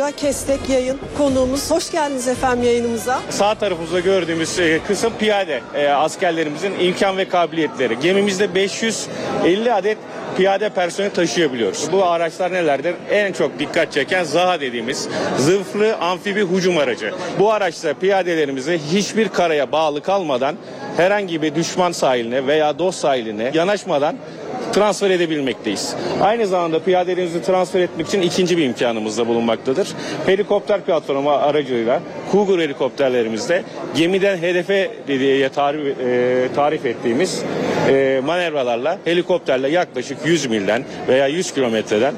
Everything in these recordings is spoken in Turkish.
Kestek yayın konuğumuz. Hoş geldiniz efendim yayınımıza. Sağ tarafımızda gördüğümüz kısım piyade askerlerimizin imkan ve kabiliyetleri. Gemimizde 550 adet piyade personeli taşıyabiliyoruz. Bu araçlar nelerdir? En çok dikkat çeken Zaha dediğimiz zırhlı amfibi hücum aracı. Bu araçla piyadelerimizi hiçbir karaya bağlı kalmadan herhangi bir düşman sahiline veya dost sahiline yanaşmadan transfer edebilmekteyiz. Aynı zamanda piyadelerimizi transfer etmek için ikinci bir imkanımız da bulunmaktadır. Helikopter platformu aracılığıyla Cougar helikopterlerimizde gemiden hedefe diye tarif ettiğimiz manevralarla helikopterle yaklaşık 100 milden veya 100 kilometreden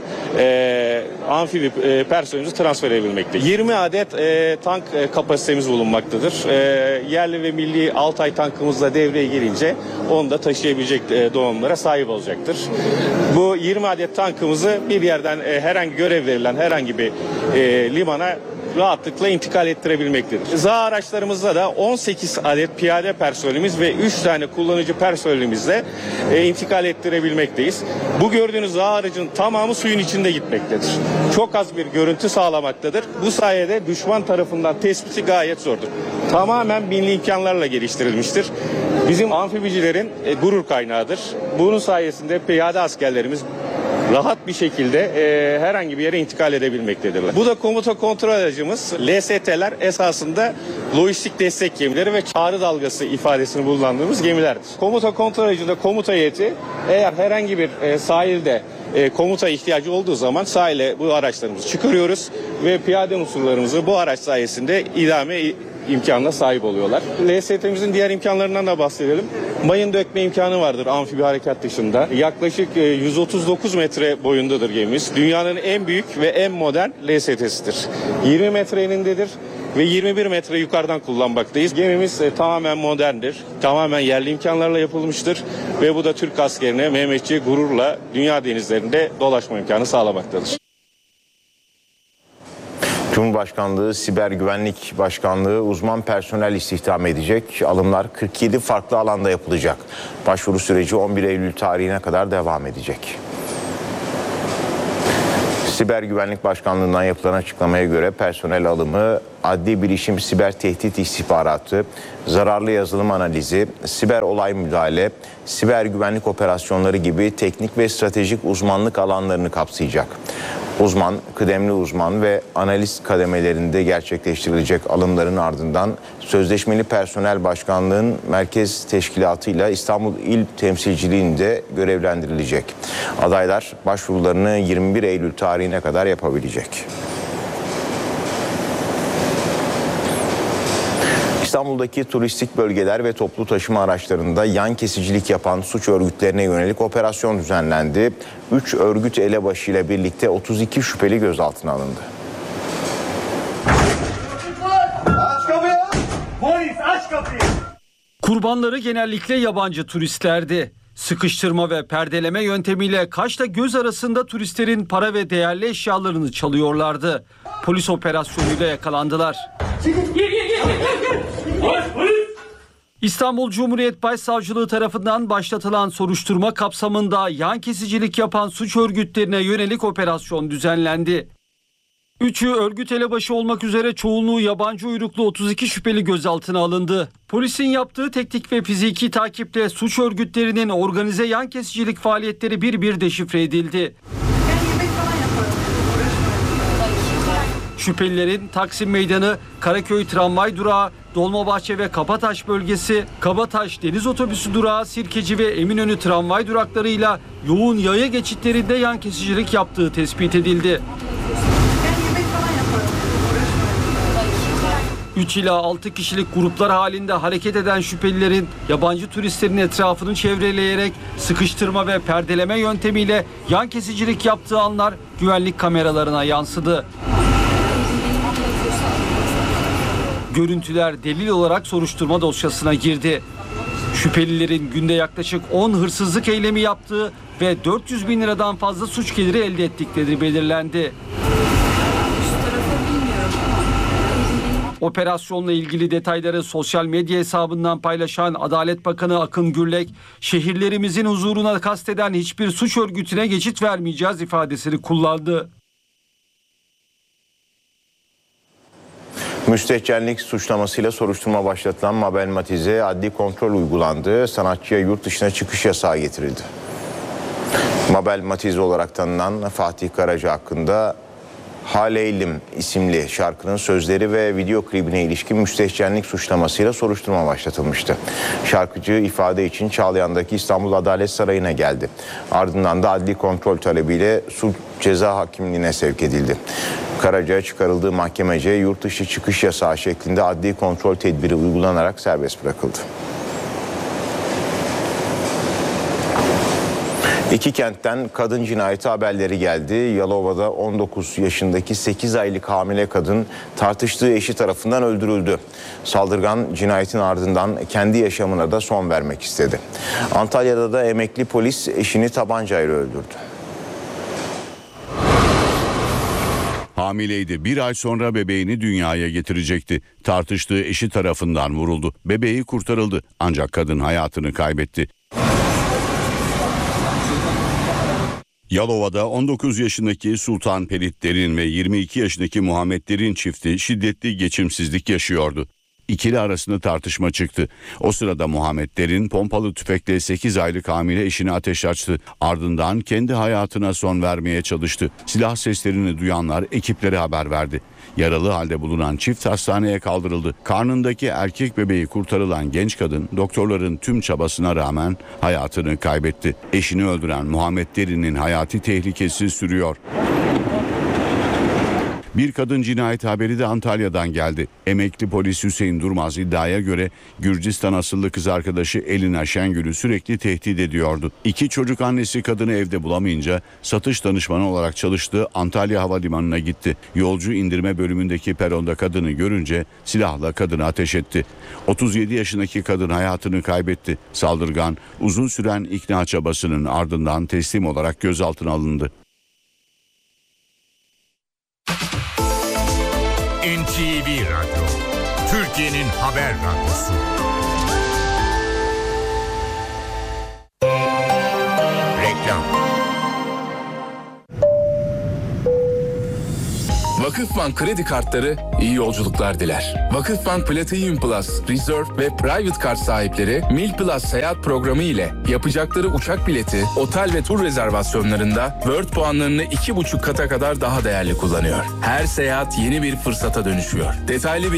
amfibi personelimizi transfer edebilmekteyiz. 20 adet tank kapasitemiz bulunmaktadır. Yerli ve milli Altay tankımızla devreye girince onu da taşıyabilecek donanımlara sahip olacaktır. Bu 20 adet tankımızı bir yerden herhangi görev verilen herhangi bir limana rahatlıkla intikal ettirebilmektedir. Zaha araçlarımızda da 18 adet piyade personelimiz ve 3 tane kullanıcı personelimizle intikal ettirebilmekteyiz. Bu gördüğünüz Zaha aracın tamamı suyun içinde gitmektedir. Çok az bir görüntü sağlamaktadır. Bu sayede düşman tarafından tespiti gayet zordur. Tamamen binli imkanlarla geliştirilmiştir. Bizim amfibicilerin gurur kaynağıdır. Bunun sayesinde piyade askerlerimiz rahat bir şekilde herhangi bir yere intikal edebilmektedirler. Bu da komuta kontrol aracımız. LST'ler esasında lojistik destek gemileri ve çağrı dalgası ifadesini kullandığımız gemilerdir. Komuta kontrol aracında komuta heyeti eğer herhangi bir sahilde komuta ihtiyacı olduğu zaman sahile bu araçlarımızı çıkarıyoruz ve piyade unsurlarımızı bu araç sayesinde idame imkanına sahip oluyorlar. LST'mizin diğer imkanlarından da bahsedelim. Mayın dökme imkanı vardır amfibi harekat dışında. Yaklaşık 139 metre boyundadır gemimiz. Dünyanın en büyük ve en modern LST'sidir. 20 metre enindedir ve 21 metre yukarıdan kullanmaktayız. Gemimiz tamamen moderndir. Tamamen yerli imkanlarla yapılmıştır ve bu da Türk askerine Mehmetçiğe gururla dünya denizlerinde dolaşma imkanı sağlamaktadır. Cumhurbaşkanlığı Siber Güvenlik Başkanlığı uzman personel istihdam edecek. Alımlar 47 farklı alanda yapılacak. Başvuru süreci 11 Eylül tarihine kadar devam edecek. Siber Güvenlik Başkanlığı'ndan yapılan açıklamaya göre personel alımı, adli bilişim siber tehdit istihbaratı, zararlı yazılım analizi, siber olay müdahale, siber güvenlik operasyonları gibi teknik ve stratejik uzmanlık alanlarını kapsayacak. Uzman, kıdemli uzman ve analist kademelerinde gerçekleştirilecek alımların ardından Sözleşmeli Personel Başkanlığı'nın merkez teşkilatıyla İstanbul İl Temsilciliği'nde görevlendirilecek. Adaylar başvurularını 21 Eylül tarihine kadar yapabilecek. İstanbul'daki turistik bölgeler ve toplu taşıma araçlarında yan kesicilik yapan suç örgütlerine yönelik operasyon düzenlendi. 3 örgüt elebaşı ile birlikte 32 şüpheli gözaltına alındı. Aç kapıyı! Polis aç kapıyı! Kurbanları genellikle yabancı turistlerdi. Sıkıştırma ve perdeleme yöntemiyle kaşla göz arasında turistlerin para ve değerli eşyalarını çalıyorlardı. Polis operasyonuyla yakalandılar. İstanbul Cumhuriyet Başsavcılığı tarafından başlatılan soruşturma kapsamında yan kesicilik yapan suç örgütlerine yönelik operasyon düzenlendi. Üçü örgüt elebaşı olmak üzere çoğunluğu yabancı uyruklu 32 şüpheli gözaltına alındı. Polisin yaptığı teknik ve fiziki takiple suç örgütlerinin organize yan kesicilik faaliyetleri bir bir deşifre edildi. Şüphelilerin Taksim Meydanı, Karaköy Tramvay Durağı, Dolmabahçe ve Kabataş bölgesi, Kabataş Deniz Otobüsü Durağı, Sirkeci ve Eminönü tramvay duraklarıyla yoğun yaya geçitlerinde yan kesicilik yaptığı tespit edildi. 3 ila 6 kişilik gruplar halinde hareket eden şüphelilerin yabancı turistlerin etrafını çevreleyerek sıkıştırma ve perdeleme yöntemiyle yan kesicilik yaptığı anlar güvenlik kameralarına yansıdı. Görüntüler delil olarak soruşturma dosyasına girdi. Şüphelilerin günde yaklaşık 10 hırsızlık eylemi yaptığı ve 400 bin liradan fazla suç geliri elde ettikleri belirlendi. Operasyonla ilgili detayları sosyal medya hesabından paylaşan Adalet Bakanı Akın Gürlek, şehirlerimizin huzuruna kasteden hiçbir suç örgütüne geçit vermeyeceğiz ifadesini kullandı. Müstehcenlik suçlamasıyla soruşturma başlatılan Mabel Matiz'e adli kontrol uygulandı. Sanatçıya yurt dışına çıkış yasağı getirildi. Mabel Matiz olarak tanınan Fatih Karaca hakkında Haleylim isimli şarkının sözleri ve video klibine ilişkin müstehcenlik suçlamasıyla soruşturma başlatılmıştı. Şarkıcı ifade için Çağlayan'daki İstanbul Adalet Sarayı'na geldi. Ardından da adli kontrol talebiyle Suç Ceza Hakimliği'ne sevk edildi. Karaca çıkarıldığı mahkemece yurt dışı çıkış yasağı şeklinde adli kontrol tedbiri uygulanarak serbest bırakıldı. İki kentten kadın cinayeti haberleri geldi. Yalova'da 19 yaşındaki 8 aylık hamile kadın tartıştığı eşi tarafından öldürüldü. Saldırgan cinayetin ardından kendi yaşamına da son vermek istedi. Antalya'da da emekli polis eşini tabancayla öldürdü. Hamileydi. Bir ay sonra bebeğini dünyaya getirecekti. Tartıştığı eşi tarafından vuruldu. Bebeği kurtarıldı ancak kadın hayatını kaybetti. Yalova'da 19 yaşındaki Sultan Pelit Derin ve 22 yaşındaki Muhammed Derin çifti şiddetli geçimsizlik yaşıyordu. İkili arasında tartışma çıktı. O sırada Muhammed Derin pompalı tüfekle 8 aylık hamile eşine ateş açtı. Ardından kendi hayatına son vermeye çalıştı. Silah seslerini duyanlar ekiplere haber verdi. Yaralı halde bulunan çift hastaneye kaldırıldı. Karnındaki erkek bebeği kurtarılan genç kadın doktorların tüm çabasına rağmen hayatını kaybetti. Eşini öldüren Muhammed Derin'in hayati tehlikesi sürüyor. Bir kadın cinayet haberi de Antalya'dan geldi. Emekli polis Hüseyin Durmaz iddiaya göre Gürcistan asıllı kız arkadaşı Elina Şengül'ü sürekli tehdit ediyordu. 2 çocuk annesi kadını evde bulamayınca satış danışmanı olarak çalıştığı Antalya Havalimanı'na gitti. Yolcu indirme bölümündeki peronda kadını görünce silahla kadına ateş etti. 37 yaşındaki kadın hayatını kaybetti. Saldırgan uzun süren ikna çabasının ardından teslim olarak gözaltına alındı. NTV Radyo, Türkiye'nin haber radyosu. Reklam. Vakıfbank kredi kartları iyi yolculuklar diler. Vakıfbank Platinum Plus, Reserve ve Private Card sahipleri Mil Plus seyahat programı ile yapacakları uçak bileti, otel ve tur rezervasyonlarında World puanlarını 2,5 kata kadar daha değerli kullanıyor. Her seyahat yeni bir fırsata dönüşüyor. Detaylı